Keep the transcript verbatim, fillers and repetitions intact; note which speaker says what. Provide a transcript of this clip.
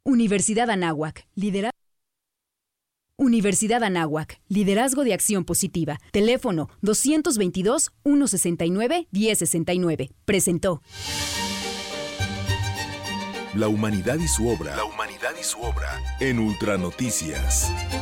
Speaker 1: Universidad Anáhuac, lidera... Universidad Anáhuac, liderazgo de acción positiva. Teléfono doscientos veintidós, ciento sesenta y nueve, diez sesenta y nueve. Presentó.
Speaker 2: La humanidad y su obra. La humanidad y su obra. En Ultranoticias.